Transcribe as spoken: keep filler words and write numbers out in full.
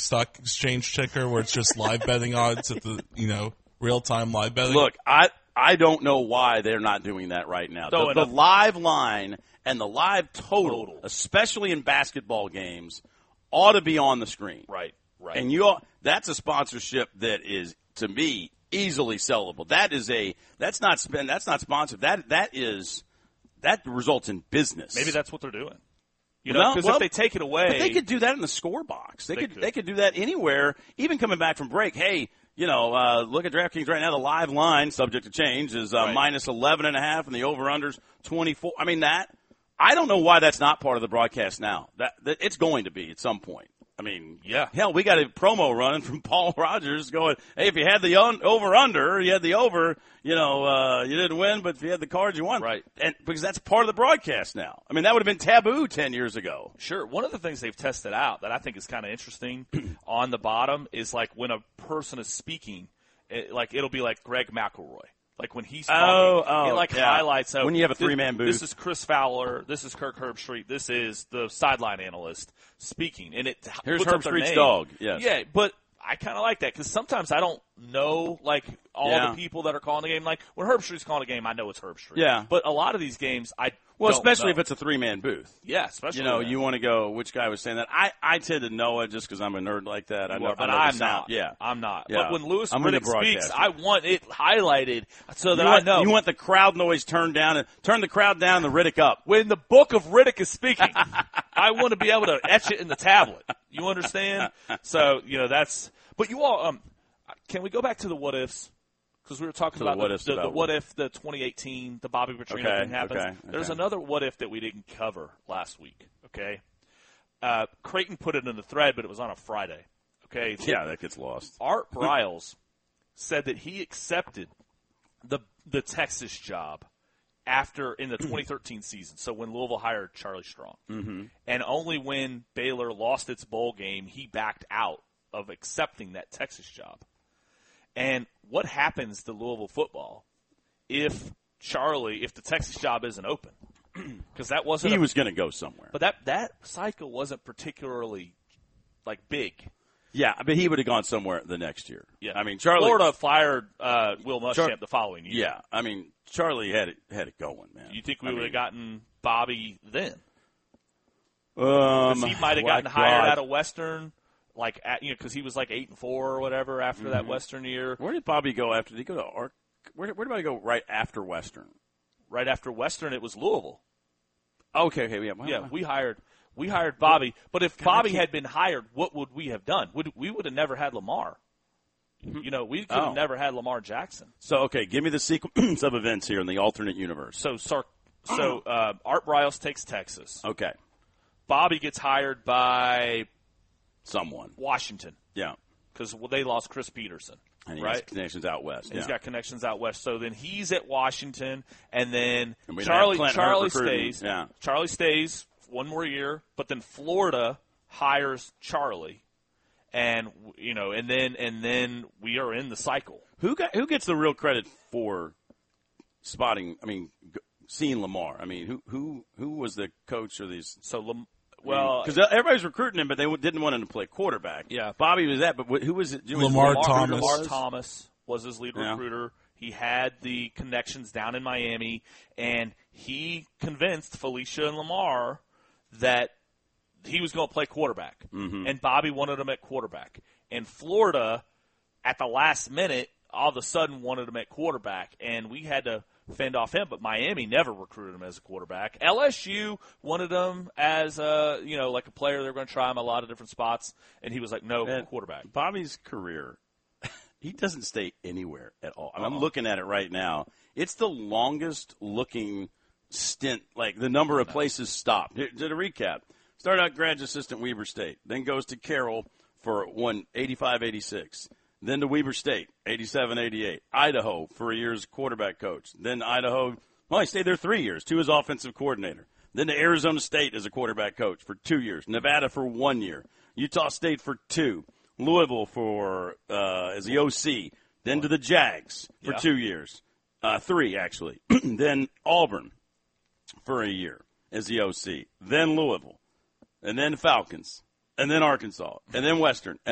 stock exchange ticker where it's just live betting odds at the, you know, real-time live betting? Look, I I don't know why they're not doing that right now. The, the live line and the live total, total, especially in basketball games, ought to be on the screen. Right, right. And you all, that's a sponsorship that is, to me, easily sellable. That is a that's not spend that's not sponsored. That that is that results in business. Maybe that's what they're doing. You know, because well, if they take it away, but they could do that in the score box. They, they could, could they could do that anywhere. Even coming back from break, hey, you know, uh, look at DraftKings right now. The live line, subject to change, is uh, right. minus eleven and a half, and the over/unders twenty-four. I mean that. I don't know why that's not part of the broadcast now. That, that it's going to be at some point. I mean, yeah. Hell, we got a promo running from Paul Rogers going, hey, if you had the un- over-under, you had the over, you know, uh, you didn't win, but if you had the cards, you won. Right. And because that's part of the broadcast now. I mean, that would have been taboo ten years ago. Sure. One of the things they've tested out that I think is kind of interesting on the bottom is, like, when a person is speaking, it, like, it'll be like Greg McElroy. Like when he's talking, oh, oh, it like yeah. highlights. So when you have a three-man booth. This is Chris Fowler. This is Kirk Herbstreit. This is the sideline analyst speaking. And it Here's puts Herbstreit's dog. Yes. Yeah, but I kind of like that because sometimes I don't know, like, all yeah. the people that are calling the game. Like, when Herbstreit's calling a game, I know it's Herbstreit. Yeah. But a lot of these games, I Well, don't especially know. if it's a three-man booth. Yeah, especially. You know, that. you want to go, which guy was saying that? I, I tend to know it just because I'm a nerd like that. I You know, are, but I know I'm the sound. not. Yeah. I'm not. Yeah. But when Lewis I'm Riddick speaks, broadcaster. I want it highlighted so that you want, I know. You want the crowd noise turned down and turn the crowd down and the Riddick up. When the book of Riddick is speaking, I want to be able to etch it in the tablet. You understand? So, you know, that's – but you all um, – can we go back to the what-ifs? Because we were talking so about the, the, the, the what if the twenty eighteen, the Bobby Petrino okay, thing happens. Okay, okay. There's another what if that we didn't cover last week, okay? Uh, Creighton put it in the thread, but it was on a Friday, okay? Yeah, that gets lost. Art Briles said that he accepted the the Texas job after in the twenty thirteen season, so when Louisville hired Charlie Strong. Mm-hmm. And only when Baylor lost its bowl game, he backed out of accepting that Texas job. And what happens to Louisville football if Charlie, if the Texas job isn't open? Because that wasn't he a, was going to go somewhere. But that that cycle wasn't particularly like big. Yeah, but he would have gone somewhere the next year. Yeah, I mean, Charlie. Florida fired uh, Will Muschamp Char- the following year. Yeah, I mean, Charlie had it had it going, man. You think we I would mean, have gotten Bobby then? Um, he might have gotten God. hired out of Western. Like, at, you know, because he was like eight and four or whatever after mm-hmm. that Western year. Where did Bobby go after? Did he go to Arc? Where did, where did Bobby go right after Western? Right after Western, it was Louisville. Okay, okay, yeah. Well, yeah, we hired we hired Bobby. But if God, Bobby had been hired, what would we have done? Would we would have never had Lamar? You know, we could have oh. never had Lamar Jackson. So, okay, give me the sequence of events here in the alternate universe. So, so, so uh, Art Briles takes Texas. Okay. Bobby gets hired by someone. Washington. Yeah. Because well, they lost Chris Peterson. And he right? has connections out west. And yeah. He's got connections out west. So then he's at Washington, and then and Charlie Charlie stays. Yeah. Charlie stays one more year, but then Florida hires Charlie, and you know, and then and then we are in the cycle. Who got who gets the real credit for spotting? I mean, seeing Lamar. I mean, who who who was the coach of these? So Lam- Well, because everybody's recruiting him, but they didn't want him to play quarterback. Yeah, Bobby was that, but who was it? Lamar, Lamar Thomas. Lamar Thomas was his lead yeah. recruiter. He had the connections down in Miami, and he convinced Felicia and Lamar that he was going to play quarterback, mm-hmm. and Bobby wanted him at quarterback. And Florida, at the last minute, all of a sudden wanted him at quarterback, and we had to fend off him, but Miami never recruited him as a quarterback. L S U wanted him as a, you know, like a player. They were going to try him a lot of different spots, and he was like, no, and quarterback. Bobby's career, he doesn't stay anywhere at all. I mean, uh-huh. I'm looking at it right now. It's the longest looking stint, like the number of places stopped. Here, to recap, started out graduate assistant Weber State, then goes to Carroll for one eighty-five eighty-six. Then to Weber State, eighty-seven eighty-eight. Idaho for a year as quarterback coach. Then Idaho, well, he stayed there three years, two as offensive coordinator. Then to Arizona State as a quarterback coach for two years. Nevada for one year. Utah State for two. Louisville for uh, as the O C. Then to the Jags for yeah. two years. Uh, three, actually. Then Auburn for a year as the O C. Then Louisville. And then Falcons. And then Arkansas. And then Western. And